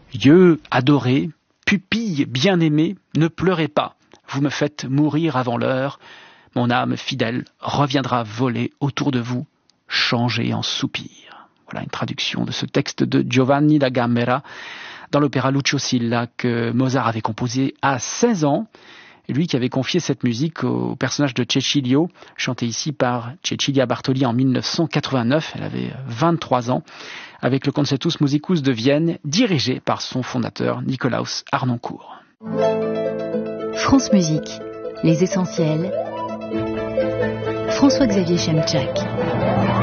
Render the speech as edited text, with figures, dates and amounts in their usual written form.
Yeux adorés, pupilles bien-aimées, ne pleurez pas, vous me faites mourir avant l'heure, mon âme fidèle reviendra voler autour de vous, changée en soupir. Voilà une traduction de ce texte de Giovanni da Gambera dans l'opéra Lucio Silla que Mozart avait composé à 16 ans. Lui qui avait confié cette musique au personnage de Cecilio, chanté ici par Cecilia Bartoli en 1989. Elle avait 23 ans, avec le Concertus Musicus de Vienne, dirigé par son fondateur Nikolaus Harnoncourt. France Musique, les essentiels. François-Xavier Chemczak.